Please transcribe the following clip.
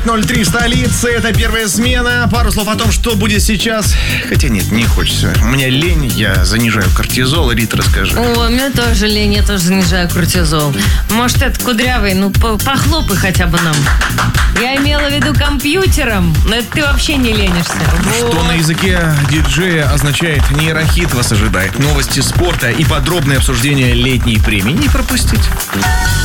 03 столицы, это первая смена. Пару слов о том, что будет сейчас. Хотя нет, не хочется. У меня лень, я занижаю кортизол. Рит, расскажи. О, у меня тоже лень, я тоже занижаю кортизол. Может, это Кудрявый, похлопай хотя бы нам. Я имела в виду компьютером, но это ты вообще не ленишься. Что на языке диджея означает нейрохит вас ожидает. Новости спорта и подробное обсуждение летней премии не пропустить.